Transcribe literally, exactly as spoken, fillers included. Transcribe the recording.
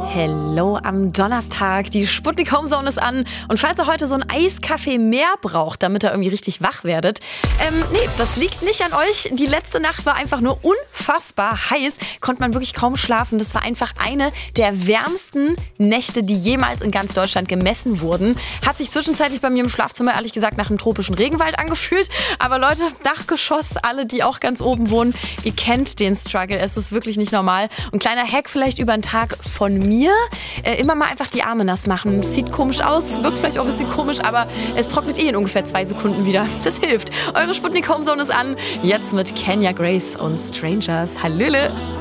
Hello am Donnerstag. Die Sputnik Homezone ist an. Und falls ihr heute so einen Eiskaffee mehr braucht, damit ihr irgendwie richtig wach werdet, ähm, nee, das liegt nicht an euch. Die letzte Nacht war einfach nur unfassbar heiß. Konnte man wirklich kaum schlafen. Das war einfach eine der wärmsten Nächte, die jemals in ganz Deutschland gemessen wurden. Hat sich zwischenzeitlich bei mir im Schlafzimmer ehrlich gesagt nach einem tropischen Regenwald angefühlt. Aber Leute, Dachgeschoss, alle, die auch ganz oben wohnen, ihr kennt den Struggle. Es ist wirklich nicht normal. Und kleiner Hack vielleicht über den Tag von mir. Äh, immer mal einfach die Arme nass machen. Sieht komisch aus, wirkt vielleicht auch ein bisschen komisch, aber es trocknet eh in ungefähr zwei Sekunden wieder. Das hilft. Eure Sputnik Homezone ist an. Jetzt mit Kenya Grace und Strangers. Hallöle!